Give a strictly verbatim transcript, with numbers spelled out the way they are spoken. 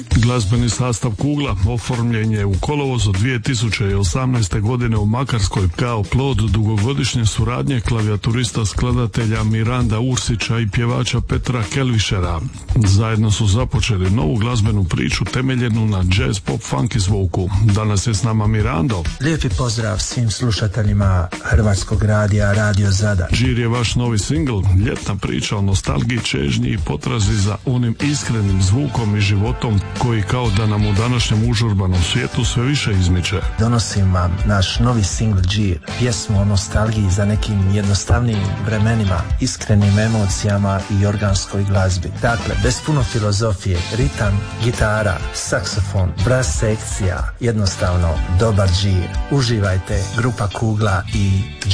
Glazbeni sastav Kugla oformljen je u kolovozu dvije tisuće osamnaeste. godine u Makarskoj kao plod dugogodišnje suradnje klavijaturista skladatelja Miranda Ursića i pjevača Petra Kelvišera. Zajedno su započeli novu glazbenu priču temeljenu na jazz, pop, funky zvuku. Danas je s nama Mirando. Lijepi pozdrav svim slušateljima Hrvatskog radija Radio Zadar. Žir je vaš novi singl, ljetna priča o nostalgiji, čežnji i potrazi za onim iskrenim zvukom i životom koji kao da nam u današnjem užurbanom svijetu sve više izmiče. Donosim vam naš novi singl Žir, pjesmu o nostalgiji za nekim jednostavnijim vremenima, iskrenim emocijama i organskoj glazbi. Dakle, bez puno filozofije, ritam, gitara, saksofon, bras sekcija, jednostavno dobar žir. Uživajte, grupa Kugla i